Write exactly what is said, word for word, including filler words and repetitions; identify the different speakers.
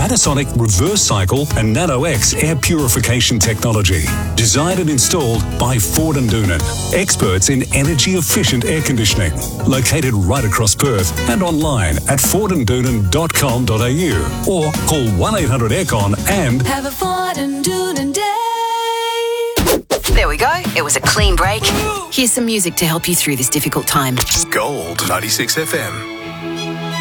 Speaker 1: Panasonic Reverse Cycle and Nano-X air purification technology. Designed and installed by Ford and Doonan. Experts in energy-efficient air conditioning. Located right across Perth and online at ford and doonan dot com dot a u or call one eight hundred aircon and
Speaker 2: have a Ford and Doonan day.
Speaker 3: There we go. It was a clean break. Here's some music to help you through this difficult time.
Speaker 4: Gold ninety-six F M.